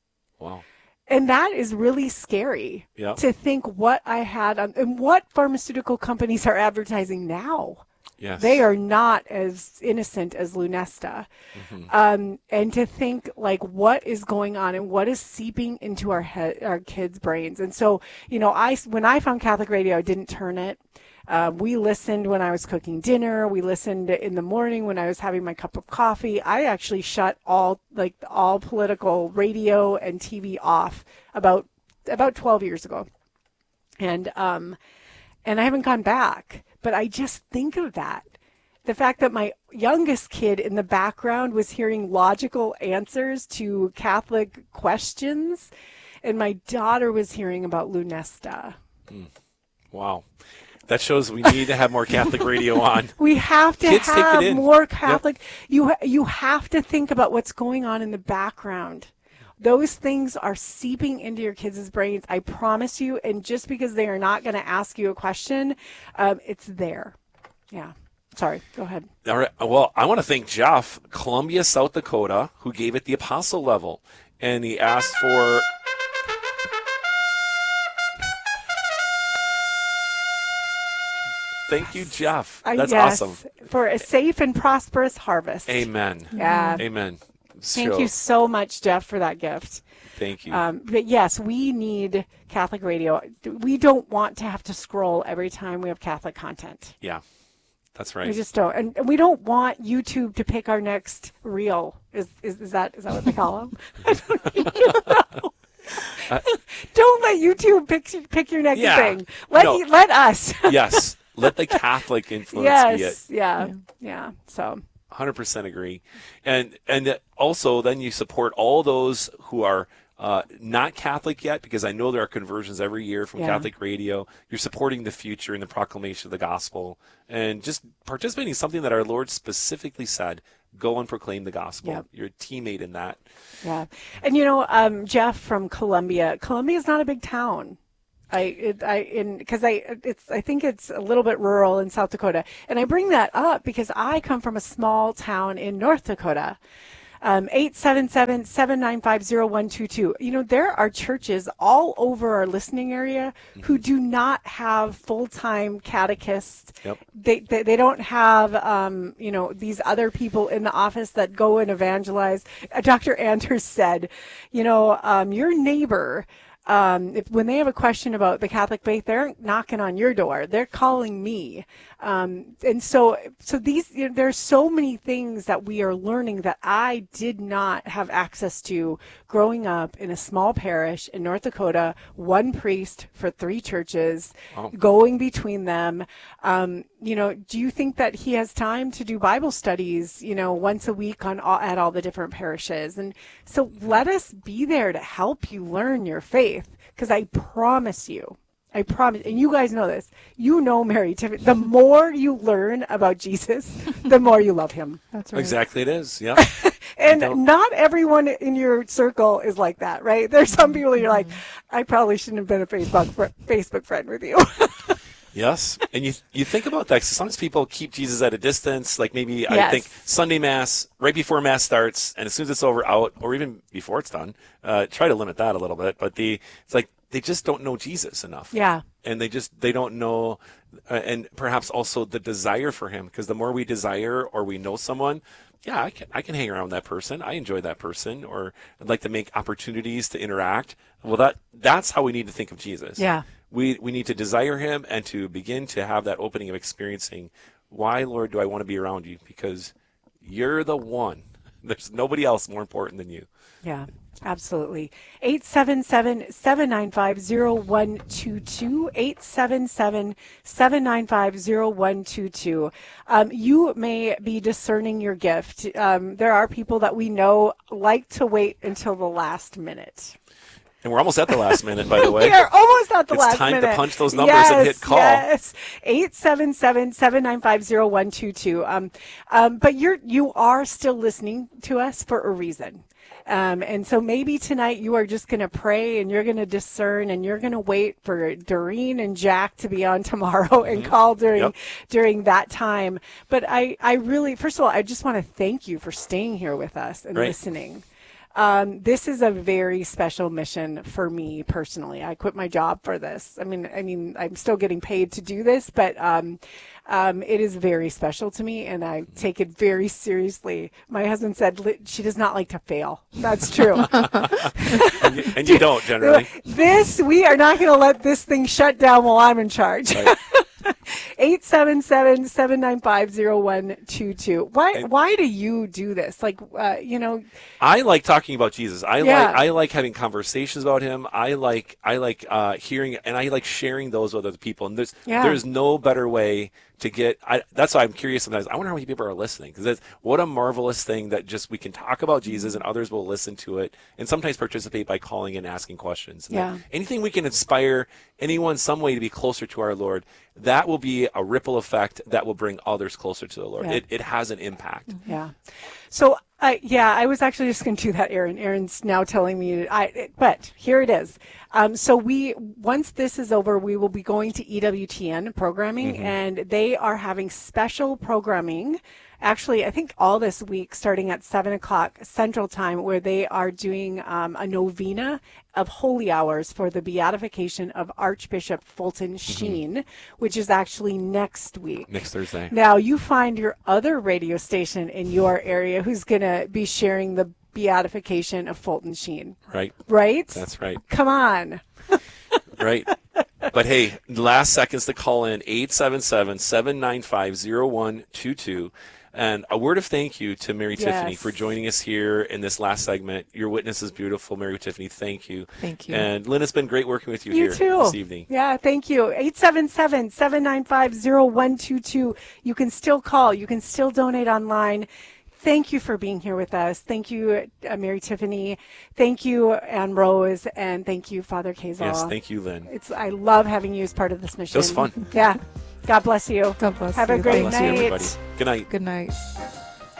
And that is really scary to think what I had on, and what pharmaceutical companies are advertising now. Yes. They are not as innocent as Lunesta. And to think what is going on and what is seeping into our kids' brains. And so, when I found Catholic radio, I didn't turn it. We listened when I was cooking dinner. We listened in the morning when I was having my cup of coffee. I actually shut all political radio and TV off about 12 years ago. And I haven't gone back. But I just think of that. The fact that my youngest kid in the background was hearing logical answers to Catholic questions, and my daughter was hearing about Lunesta. Wow. That shows we need to have more Catholic radio on. We have to Kids have take it in. more Catholic. Yep. You have to think about what's going on in the background. Those things are seeping into your kids' brains, I promise you. And just because they are not going to ask you a question, it's there. Yeah. Sorry. Go ahead. All right. Well, I want to thank Jeff, Columbia, South Dakota, who gave it the apostle level. And he asked for... Thank you, Jeff. That's awesome. For a safe and prosperous harvest. Amen. Yeah. Amen. Thank you so much, Jeff, for that gift. Thank you. But yes, we need Catholic radio. We don't want to have to scroll every time we have Catholic content. Yeah, that's right. We just don't. And we don't want YouTube to pick our next reel. Is that what they call them? I don't even know. Don't let YouTube pick your next thing. Let us. Yes. Let the Catholic influence be it. Yeah. So 100% agree. And also then you support all those who are not Catholic yet, because I know there are conversions every year from Catholic radio. You're supporting the future in the proclamation of the gospel and just participating in something that our Lord specifically said, go and proclaim the gospel. Yep. You're a teammate in that. Yeah. And Jeff from Columbia is not a big town. I think it's a little bit rural in South Dakota. And I bring that up because I come from a small town in North Dakota. 877-795-0122. There are churches all over our listening area who do not have full-time catechists. Yep. They don't have, these other people in the office that go and evangelize. Dr. Anders said, your neighbor, when they have a question about the Catholic faith, they're knocking on your door. They're calling me. And so these, there's so many things that we are learning that I did not have access to growing up in a small parish in North Dakota, one priest for 3 churches, going between them. Do you think that he has time to do Bible studies, once a week at all the different parishes? And so let us be there to help you learn your faith, because I promise, and you guys know this, Mary Tiffany, the more you learn about Jesus, the more you love him. That's right. Exactly it is, yeah. And not everyone in your circle is like that, right? There's some people you're like, I probably shouldn't have been a Facebook friend with you. Yes, and you think about that, 'cause sometimes people keep Jesus at a distance, like maybe I think Sunday Mass, right before Mass starts, and as soon as it's over, out, or even before it's done, try to limit that a little bit, but it's like, they just don't know Jesus enough. Yeah. And they don't know, and perhaps also the desire for him, because the more we desire or we know someone, I can hang around that person. I enjoy that person, or I'd like to make opportunities to interact. Well, that's how we need to think of Jesus. Yeah. We need to desire him and to begin to have that opening of experiencing, why, Lord, do I want to be around you? Because you're the one. There's nobody else more important than you. Yeah. Absolutely. 877-795-0122. 877-795-0122. You may be discerning your gift. There are people that we know like to wait until the last minute. And we're almost at the last minute, by the way. We are almost at the last minute. It's time to punch those numbers and hit call. Yes, 877-795-0122. But you are still listening to us for a reason. And so maybe tonight you are just going to pray and you're going to discern and you're going to wait for Doreen and Jack to be on tomorrow and call during that time. But I really, first of all, I just want to thank you for staying here with us and listening. This is a very special mission for me personally. I quit my job for this. I mean, I'm still getting paid to do this, but it is very special to me, and I take it very seriously. My husband said she does not like to fail. That's true. and you don't generally. We are not going to let this thing shut down while I'm in charge. Right. 877-795-0122. Why do you do this? I like talking about Jesus. I like having conversations about him. I like hearing, and I like sharing those with other people. And there's no better way to get. That's why I'm curious sometimes. I wonder how many people are listening, because what a marvelous thing that just we can talk about Jesus and others will listen to it and sometimes participate by calling and asking questions. And anything we can inspire anyone some way to be closer to our Lord, that will be a ripple effect that will bring others closer to the Lord. Yeah. It has an impact. Yeah. So, I was actually just going to do that, Aaron. Aaron's now telling me, but here it is. So once this is over, we will be going to EWTN programming, and they are having special programming actually, I think all this week, starting at 7 o'clock Central Time, where they are doing a novena of holy hours for the beatification of Archbishop Fulton Sheen, which is actually next week. Next Thursday. Now, you find your other radio station in your area who's going to be sharing the beatification of Fulton Sheen. Right. Right? That's right. Come on. Right. But hey, last seconds to call in, 877-795-0122. And a word of thank you to Mary Tiffany for joining us here in this last segment. Your witness is beautiful, Mary Tiffany. Thank you. Thank you. And Lynn, it's been great working with you here this evening. Yeah, thank you. 877-795-0122. You can still call. You can still donate online. Thank you for being here with us. Thank you, Mary Tiffany. Thank you, Ann Rose. And thank you, Father Kazal. Yes, thank you, Lynn. I love having you as part of this mission. It was fun. Yeah. God bless you. God bless you. Have a great God bless night. you, everybody. Good night. Good night.